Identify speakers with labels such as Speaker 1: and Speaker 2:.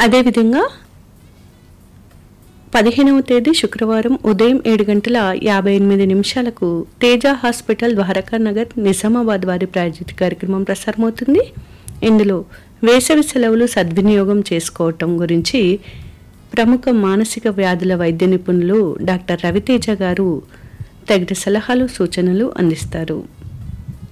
Speaker 1: అదేవిధంగా 15వ తేదీ శుక్రవారం ఉదయం 7:58 తేజ హాస్పిటల్ ద్వారకానగర్ నిజామాబాద్ వారి ప్రాయోజిత కార్యక్రమం ప్రసారమవుతుంది. ఇందులో వేసవి సెలవులు సద్వినియోగం చేసుకోవటం గురించి ప్రముఖ మానసిక వ్యాధుల వైద్య నిపుణులు డాక్టర్ రవితేజ గారు తగిన సలహాలు సూచనలు అందిస్తారు.